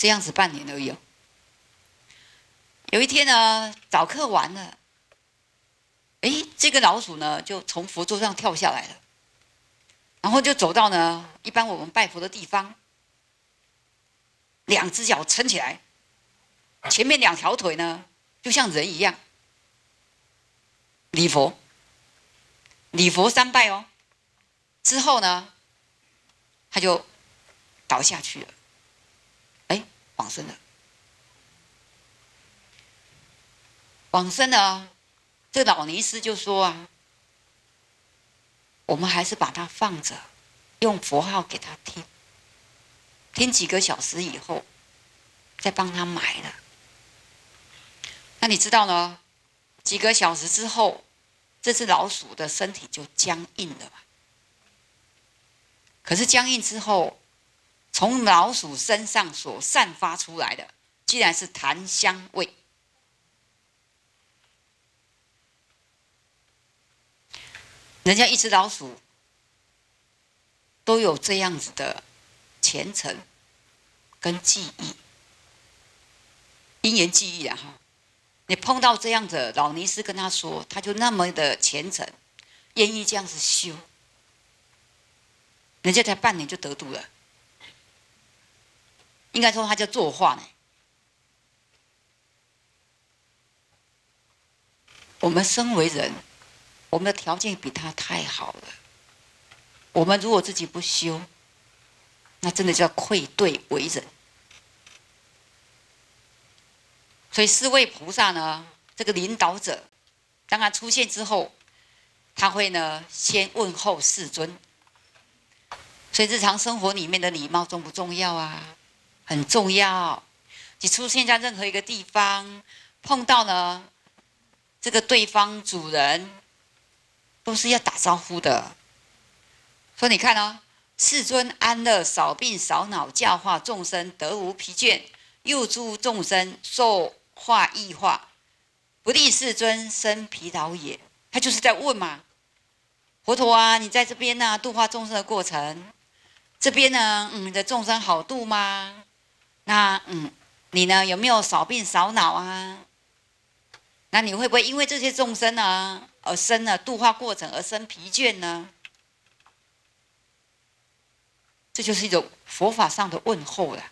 这样子半年而已哦。有一天呢，早课完了，这个老鼠呢就从佛桌上跳下来了，然后就走到呢一般我们拜佛的地方，两只脚撑起来，前面两条腿呢就像人一样礼佛，礼佛3拜哦。之后呢，他就倒下去了，往生了。往生了，这个老尼师就说啊，我们还是把它放着，用佛号给他听，听几个小时以后，再帮他埋了。那你知道呢？几个小时之后，这只老鼠的身体就僵硬了嘛。可是僵硬之后，从老鼠身上所散发出来的，竟然是檀香味。人家一只老鼠都有这样子的虔诚跟记忆，因缘记忆啊哈。你碰到这样的老尼师跟他说，他就那么的虔诚，愿意这样子修，人家才半年就得度了。应该说他叫作化呢。我们身为人，我们的条件比他太好了。我们如果自己不修，那真的叫愧对为人。所以4位菩萨呢，这个领导者，当他出现之后，他会呢先问候世尊。所以日常生活里面的礼貌重不重要啊？很重要。你出现在任何一个地方，碰到呢这个对方主人，都是要打招呼的。所以你看哦，世尊安乐，少病少恼，教化众生得无疲倦，诱诸众生受化异化，不利世尊生疲劳也。他就是在问嘛，佛陀啊，你在这边呢、度化众生的过程，这边呢，你的众生好度吗？那你呢有没有少病少恼啊？那你会不会因为这些众生呢而生了度化过程而生疲倦呢？这就是一种佛法上的问候了。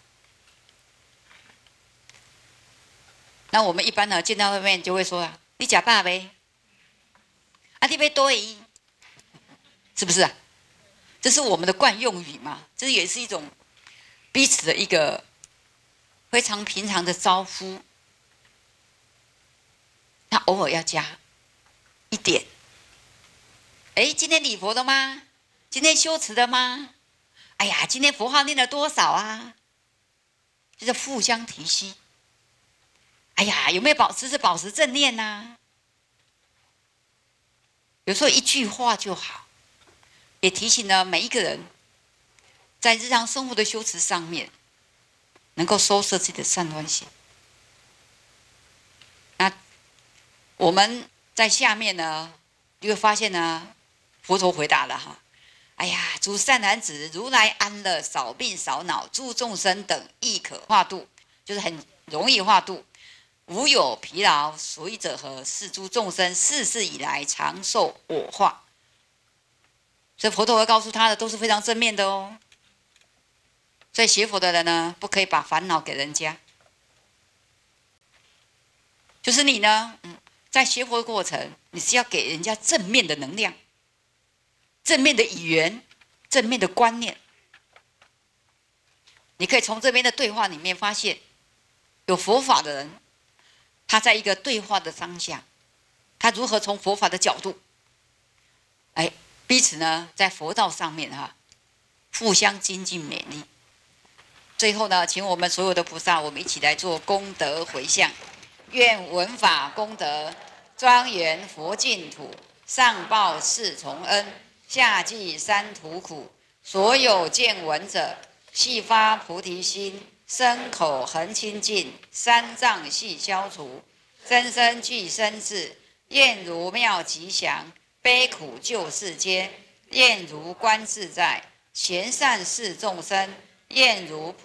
那我们一般呢见到外面就会说啊，你吃饱没？啊，你要多一，是不是啊？这是我们的惯用语嘛，这也是一种彼此的一个非常平常的招呼。那偶尔要加一点，今天礼佛了吗？今天修持了吗？哎呀，今天佛号念了多少啊？就是互相提息。哎呀，有没有保持正念啊？有时候一句话就好，也提醒了每一个人，在日常生活的修持上面，能够收摄自己的善观心。那我们在下面呢，就会发现呢，佛陀回答了哈。哎呀，诸善男子，如来安乐，少病少恼，诸众生等亦可化度，就是很容易化度。无有疲劳，所以者何？是诸众生世世以来常受我化。所以佛陀会告诉他的都是非常正面的哦。所以学佛的人呢，不可以把烦恼给人家。就是你呢，在学佛的过程，你是要给人家正面的能量、正面的语言、正面的观念。你可以从这边的对话里面发现，有佛法的人，他在一个对话的当下，他如何从佛法的角度，彼此呢在佛道上面互相精进勉励。最后呢，请我们所有的菩萨，我们一起来做功德回向，愿闻法功德庄严佛净土，上报四重恩，下济三途苦。所有见闻者，悉发菩提心，身口恒清净，三障悉消除，生生具生智，愿如妙吉祥，悲苦救世间，愿如观自在，贤善事众生，愿如